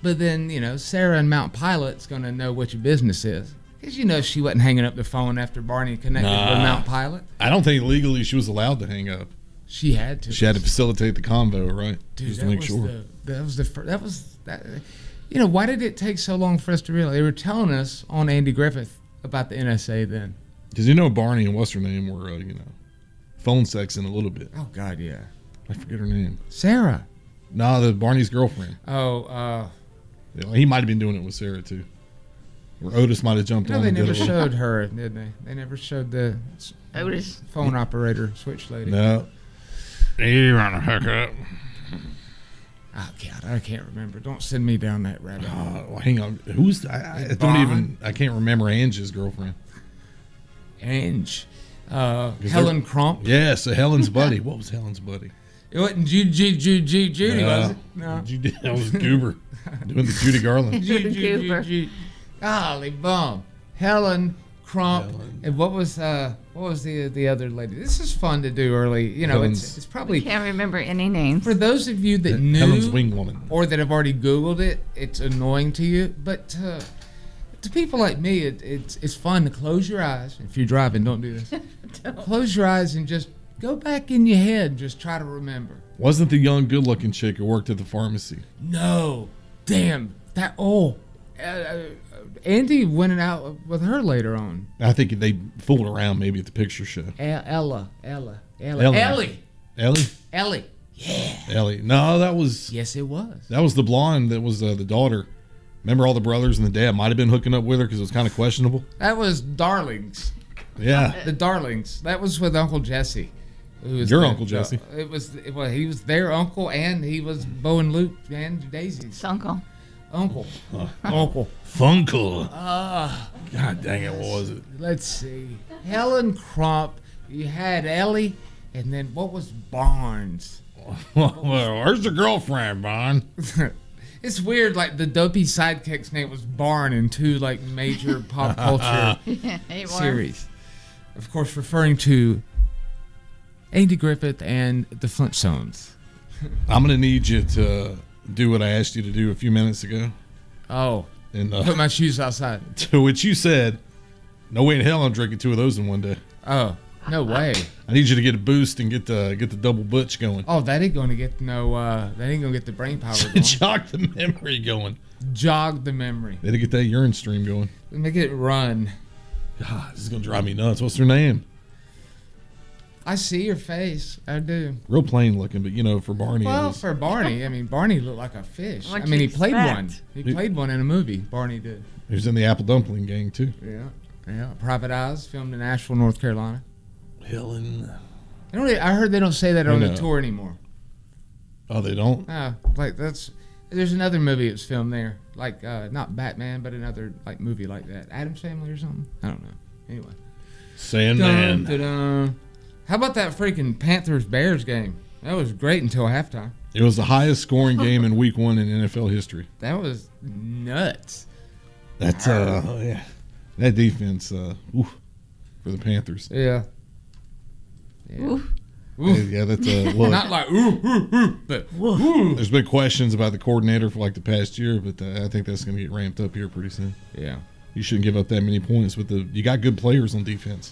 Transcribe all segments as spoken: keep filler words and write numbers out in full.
But then, you know, Sarah in Mount Pilot's going to know what your business is. Because, you know, she wasn't hanging up the phone after Barney connected nah, with Mount Pilot. I don't think legally she was allowed to hang up. She had to. She had to facilitate the convo, right? Dude, Just that to make was sure. The, that was the first. That was that. You know, why did it take so long for us to realize? They were telling us on Andy Griffith about the N S A then. Because you know Barney and what's her name were, uh, you know, phone sexing a little bit. Oh, God, yeah. I forget her name. Sarah. Nah, the Barney's girlfriend. Oh, uh. Yeah, he might have been doing it with Sarah, too. Or Otis might have jumped No, on they and did never it. showed her, did they? They never showed the Otis phone operator switch lady. No. You want to hook up? Oh, God, I can't remember. Don't send me down that rabbit hole. Uh, well, hang on. Who's I, I don't Bond? even. I can't remember Ange's girlfriend. Ange. Uh, Helen Crump. Yeah, so Helen's buddy. What was Helen's buddy? It wasn't Judy, Judy, Judy, Judy, No. was it? No. Judy, that was Goober doing the Judy Garland. Judy, Judy, Judy. Golly bum. Helen Crump. Helen. And what was uh what was the the other lady? This is fun to do early. You know, Helen's- it's it's probably can't remember any names. for those of you that knew Helen's wing woman. or that have already Googled it, it's annoying to you. But uh, to people like me, it, it's it's fun to close your eyes. If you're driving, don't do this. Close your eyes and just go back in your head and just try to remember. Wasn't the young, good-looking chick who worked at the pharmacy? No. Damn. That, oh. Uh, uh, Andy went out with her later on. I think they fooled around maybe at the picture show. E- Ella. Ella. Ella. Ella. Ellie. Ellie? Ellie. Yeah. Ellie. No, that was Yes, it was. that was the blonde that was uh, the daughter. Remember all the brothers and the dad might have been hooking up with her because it was kind of questionable? That was Darlings. Yeah. The Darlings. That was with Uncle Jesse. Who was Your the- Uncle Jesse. the- it was. It, well, he was their uncle, and he was Bo and Luke and Daisy's Uncle. uncle. Uncle. Funkle. Ah. God dang it, what was it? Let's see. Helen Crump. You had Ellie, and then what was Barnes? Well, where's the girlfriend, Bon? It's weird. Like the dopey sidekick's name was Barn in two like major pop culture Hey, Warren. series. Of course, referring to Andy Griffith and the Flintstones. I'm going to need you to do what I asked you to do a few minutes ago. Oh, And uh, put my shoes outside. to which you said, no way in hell I'm drinking two of those in one day. Oh, no way. I need you to get a boost and get the get the double butch going. Oh, that ain't going to get no. Uh, that ain't going to get the brain power going. Jog the memory going. Jog the memory. They to get that urine stream going. Make it run. God, this is gonna drive me nuts. What's their name? I see your face. I do. Real plain looking, but you know, for Barney, it Well, was, for Barney, I mean, Barney looked like a fish. What'd I mean, he you played expect? one. He He- played one in a movie. Barney did. he was in the Apple Dumpling Gang too. Yeah. Yeah. Private Eyes, filmed in Asheville, North Carolina. Helen. I, don't, I heard they don't say that on No. the tour anymore. Oh, they don't. Uh, like that's. There's another movie that was filmed there, like uh, not Batman, but another like movie like that, Addams Family or something. I don't know. Anyway. Sandman. Dun, dun, dun. How about that freaking Panthers Bears game? That was great until halftime. It was the highest scoring game in Week One in N F L history. That was nuts. That's uh, oh, yeah, that defense, uh, oof, for the Panthers. Yeah. Yeah. Oof. Yeah, yeah, that's uh, look. Not like ooh, ooh, ooh, but ooh. There's been questions about the coordinator for like the past year, but uh, I think that's going to get ramped up here pretty soon. Yeah. You shouldn't give up that many points. With the you got good players on defense.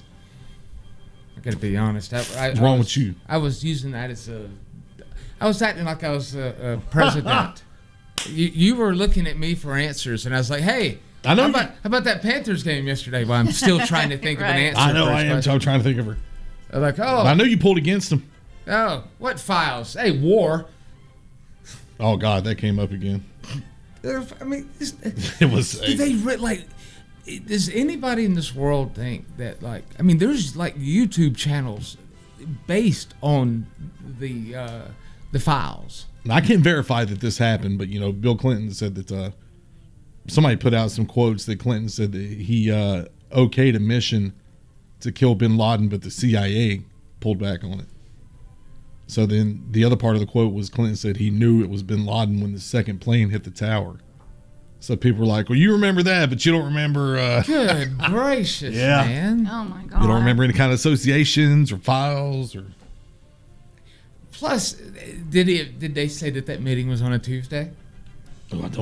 I gotta be honest. I, I, What's I wrong was, with you? I was using that as a. I was acting like I was a, a president. you you were looking at me for answers, and I was like, "Hey, I know How you- about, how about that Panthers game yesterday?" Well, I'm still trying to think of an Right. answer. I know for I his am. question. I'm trying to think of her. I'm like, But I oh, know you pulled against them. oh, what files? Hey, war. Oh God, that came up again. I mean, is, It was. do they re- like? Does anybody in this world think that like? I mean, there's like YouTube channels based on the uh, the files. I can't verify that this happened, but you know, Bill Clinton said that uh, somebody put out some quotes that Clinton said that he uh, okayed a mission to kill Bin Laden, but the C I A pulled back on it. So then the other part of the quote was Clinton said he knew it was Bin Laden when the second plane hit the tower. So people were like, "Well, you remember that, but you don't remember." Uh, Good gracious, Yeah. man! Oh my God. you don't remember any kind of associations or files or. Plus, did he? Did they say that that meeting was on a Tuesday? Oh, I don't